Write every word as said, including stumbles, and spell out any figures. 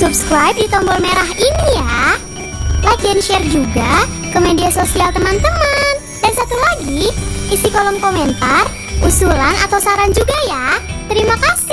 Subscribe di tombol merah ini ya. Like dan share juga ke media sosial teman-teman. Dan satu lagi, isi kolom komentar usulan atau saran juga ya. Terima kasih.